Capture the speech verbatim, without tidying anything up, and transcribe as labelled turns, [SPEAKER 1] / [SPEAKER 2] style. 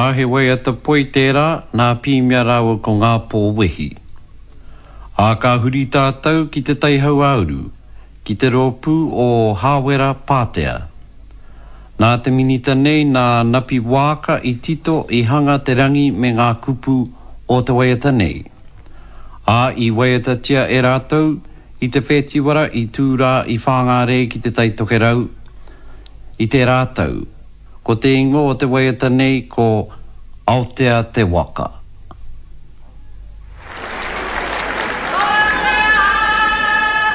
[SPEAKER 1] Nā he waiata poi tērā, nā pīmea rāua ko ngā pōwehi. A ka huri tātou ki te taihau auru, ki te rōpū o Hāwera Pātea. Nā te minita nei nā napi wāka i tito i hanga te rangi me ngā kupu o te waiata nei. A i waiata tia e rātou, i te whetiwara i tūrā i whāngare ki te taitoke rau, i te rātou, ko te ingo o te waiata nei ko Aotea te waka.